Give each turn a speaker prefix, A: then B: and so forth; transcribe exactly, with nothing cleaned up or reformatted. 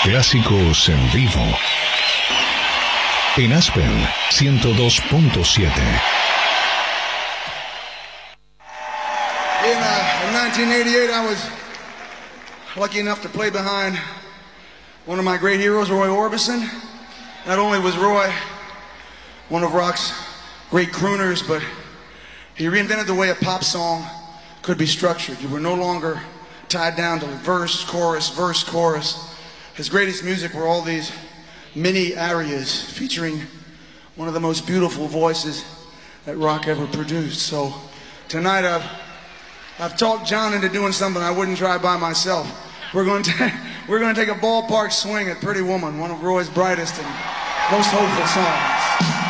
A: Clásicos en vivo. En Aspen ciento dos punto siete.
B: In, uh, in nineteen eighty-eight, I was lucky enough to play behind one of my great heroes, Roy Orbison. Not only was Roy one of rock's great crooners, but he reinvented the way a pop song could be structured. You were no longer tied down to verse, chorus, verse, chorus. His greatest music were all these mini arias featuring one of the most beautiful voices that rock ever produced. So tonight I've I've talked John into doing something I wouldn't try by myself. We're going to we're going to take a ballpark swing at Pretty Woman, one of Roy's brightest and most hopeful songs.